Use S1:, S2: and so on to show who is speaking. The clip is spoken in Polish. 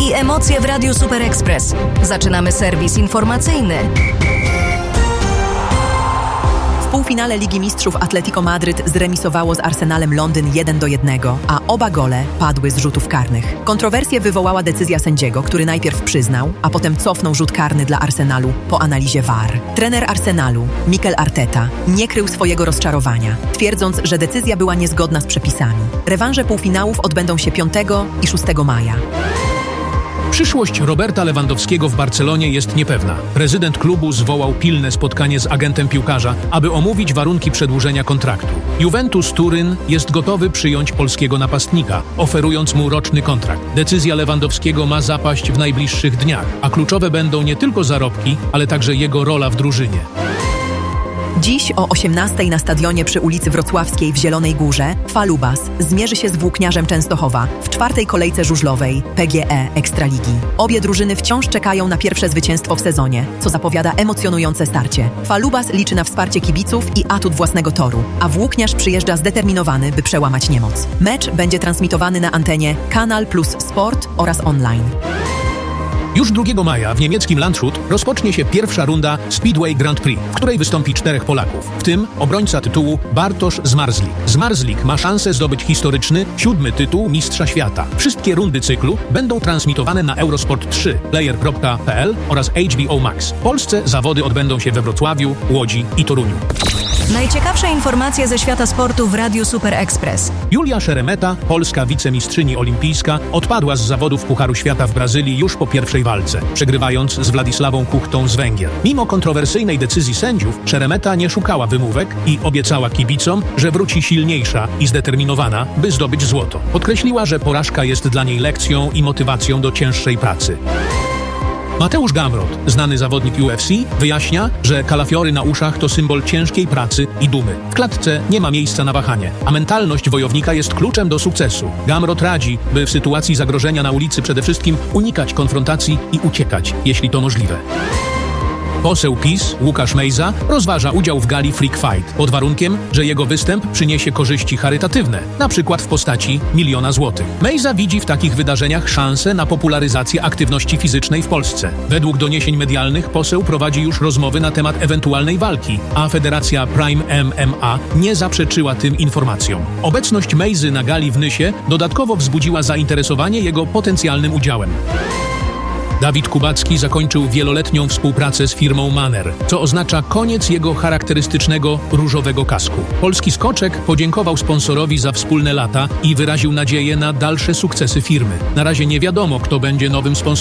S1: i emocje w Radiu Super Express. Zaczynamy serwis informacyjny.
S2: W półfinale Ligi Mistrzów Atletico Madryt zremisowało z Arsenalem Londyn 1-1, a oba gole padły z rzutów karnych. Kontrowersję wywołała decyzja sędziego, który najpierw przyznał, a potem cofnął rzut karny dla Arsenalu po analizie VAR. Trener Arsenalu, Mikel Arteta, nie krył swojego rozczarowania, twierdząc, że decyzja była niezgodna z przepisami. Rewanże półfinałów odbędą się 5 i 6 maja.
S3: Przyszłość Roberta Lewandowskiego w Barcelonie jest niepewna. Prezydent klubu zwołał pilne spotkanie z agentem piłkarza, aby omówić warunki przedłużenia kontraktu. Juventus Turyn jest gotowy przyjąć polskiego napastnika, oferując mu roczny kontrakt. Decyzja Lewandowskiego ma zapaść w najbliższych dniach, a kluczowe będą nie tylko zarobki, ale także jego rola w drużynie.
S2: Dziś o 18:00 na stadionie przy ulicy Wrocławskiej w Zielonej Górze Falubas zmierzy się z Włókniarzem Częstochowa w 4. kolejce żużlowej PGE Ekstraligi. Obie drużyny wciąż czekają na pierwsze zwycięstwo w sezonie, co zapowiada emocjonujące starcie. Falubas liczy na wsparcie kibiców i atut własnego toru, a Włókniarz przyjeżdża zdeterminowany, by przełamać niemoc. Mecz będzie transmitowany na antenie Kanal Plus Sport oraz online.
S3: Już 2 maja w niemieckim Landshut rozpocznie się pierwsza runda Speedway Grand Prix, w której wystąpi 4 Polaków, w tym obrońca tytułu Bartosz Zmarzlik. Zmarzlik ma szansę zdobyć historyczny 7. tytuł Mistrza Świata. Wszystkie rundy cyklu będą transmitowane na Eurosport 3, player.pl oraz HBO Max. W Polsce zawody odbędą się we Wrocławiu, Łodzi i Toruniu.
S1: Najciekawsze informacje ze świata sportu w Radiu Super Express.
S3: Julia Szeremeta, polska wicemistrzyni olimpijska, odpadła z zawodów Pucharu Świata w Brazylii już po pierwszej walce, przegrywając z Władysławą Kuchtą z Węgier. Mimo kontrowersyjnej decyzji sędziów, Szeremeta nie szukała wymówek i obiecała kibicom, że wróci silniejsza i zdeterminowana, by zdobyć złoto. Podkreśliła, że porażka jest dla niej lekcją i motywacją do cięższej pracy. Mateusz Gamrot, znany zawodnik UFC, wyjaśnia, że kalafiory na uszach to symbol ciężkiej pracy i dumy. W klatce nie ma miejsca na wahanie, a mentalność wojownika jest kluczem do sukcesu. Gamrot radzi, by w sytuacji zagrożenia na ulicy przede wszystkim unikać konfrontacji i uciekać, jeśli to możliwe. Poseł PiS, Łukasz Mejza, rozważa udział w gali Freak Fight, pod warunkiem, że jego występ przyniesie korzyści charytatywne, na przykład w postaci 1 000 000 złotych. Mejza widzi w takich wydarzeniach szansę na popularyzację aktywności fizycznej w Polsce. Według doniesień medialnych poseł prowadzi już rozmowy na temat ewentualnej walki, a Federacja Prime MMA nie zaprzeczyła tym informacjom. Obecność Mejzy na gali w Nysie dodatkowo wzbudziła zainteresowanie jego potencjalnym udziałem. Dawid Kubacki zakończył wieloletnią współpracę z firmą Manner, co oznacza koniec jego charakterystycznego różowego kasku. Polski skoczek podziękował sponsorowi za wspólne lata i wyraził nadzieję na dalsze sukcesy firmy. Na razie nie wiadomo, kto będzie nowym sponsorem